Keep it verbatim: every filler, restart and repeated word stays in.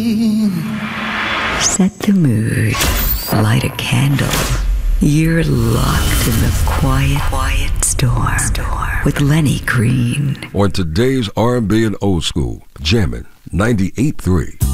Set the mood. Light a candle. You're locked in the quiet, quiet storm, storm with Lenny Green. On today's R and B and Old School, jamming ninety-eight point three.